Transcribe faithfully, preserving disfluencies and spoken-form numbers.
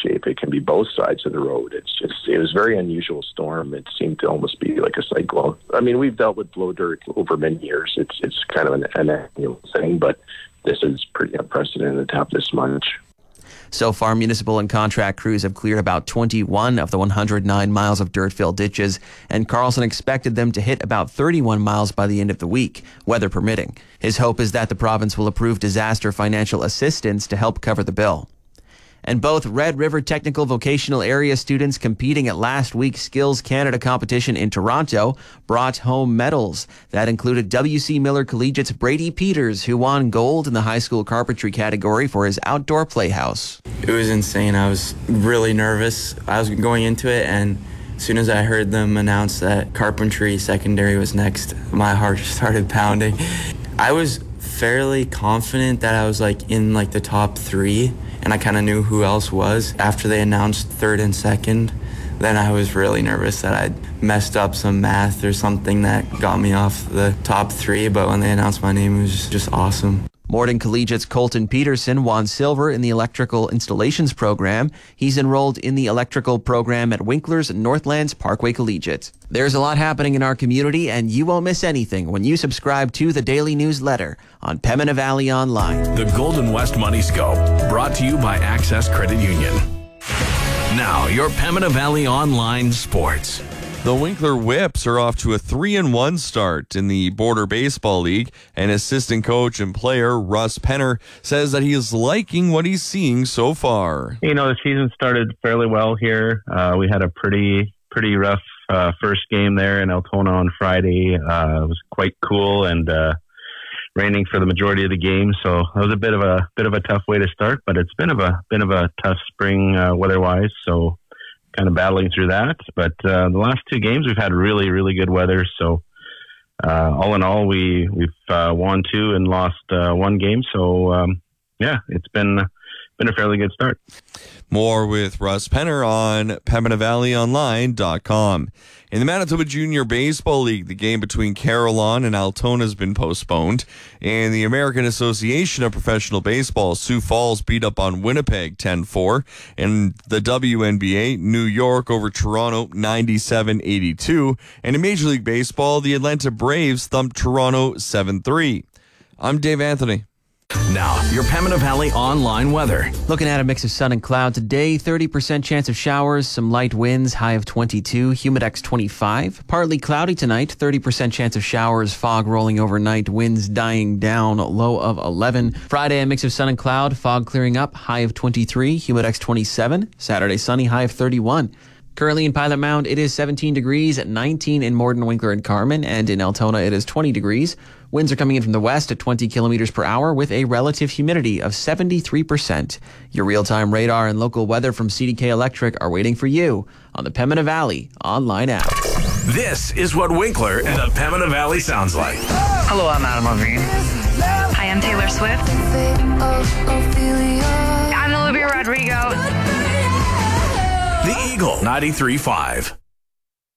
shape. It can be both sides of the road. It's just, it was a very unusual storm. It seemed to almost be like a cyclone. I mean, we've dealt with blow dirt over many years. It's it's kind of an, an annual thing, but this is pretty unprecedented to have this much. So far, municipal and contract crews have cleared about twenty-one of the one hundred nine miles of dirt-filled ditches, and Carlson expected them to hit about thirty-one miles by the end of the week, weather permitting. His hope is that the province will approve disaster financial assistance to help cover the bill. And both Red River Technical Vocational Area students competing at last week's Skills Canada competition in Toronto brought home medals. That included W C Miller Collegiate's Brady Peters, who won gold in the high school carpentry category for his outdoor playhouse. It was insane. I was really nervous. I was going into it, and as soon as I heard them announce that carpentry secondary was next, my heart started pounding. I was fairly confident that I was like in like the top three, and I kind of knew who else was. After they announced third and second, then I was really nervous that I'd messed up some math or something that got me off the top three, but when they announced my name, it was just awesome. Morden Collegiate's Colton Peterson won silver in the electrical installations program. He's enrolled in the electrical program at Winkler's Northlands Parkway Collegiate. There's a lot happening in our community, and you won't miss anything when you subscribe to the daily newsletter on Pembina Valley Online. The Golden West Money Scope, brought to you by Access Credit Union. Now, your Pembina Valley Online Sports. The Winkler Whips are off to a three and one start in the Border Baseball League, and assistant coach and player Russ Penner says that he is liking what he's seeing so far. You know, the season started fairly well here. Uh, we had a pretty pretty rough uh, first game there in Altona on Friday. Uh, it was quite cool and uh, raining for the majority of the game, so it was a bit of a bit of a tough way to start. But it's been of a bit of a tough spring uh, weather-wise, so kind of battling through that. But uh, the last two games we've had really, really good weather. So uh, all in all, we, we've uh, won two and lost uh, one game. So um, yeah, it's been been a fairly good start. More with Russ Penner on Pembina Valley Online dot com. In the Manitoba Junior Baseball League, the game between Carillon and Altona has been postponed. In the American Association of Professional Baseball, Sioux Falls beat up on Winnipeg ten four. In the W N B A, New York over Toronto ninety-seven eighty-two. And in Major League Baseball, the Atlanta Braves thumped Toronto seven three. I'm Dave Anthony. Now, your Pembina Valley Online weather. Looking at a mix of sun and cloud today, thirty percent chance of showers, some light winds, high of twenty-two, humidex twenty-five. Partly cloudy tonight, thirty percent chance of showers, fog rolling overnight, winds dying down, low of eleven. Friday, a mix of sun and cloud, fog clearing up, high of twenty-three, humidex twenty-seven. Saturday, sunny, high of thirty-one. Currently in Pilot Mound, it is seventeen degrees, at nineteen in Morden, Winkler, and Carman, and in Altona, it is twenty degrees. Winds are coming in from the west at twenty kilometers per hour with a relative humidity of seventy-three percent. Your real-time radar and local weather from C D K Electric are waiting for you on the Pembina Valley Online app. This is what Winkler and the Pembina Valley sounds like. Hello, I'm Adam Levine. Hi, I'm Taylor Swift. I'm Olivia Rodrigo. The Eagle ninety-three point five.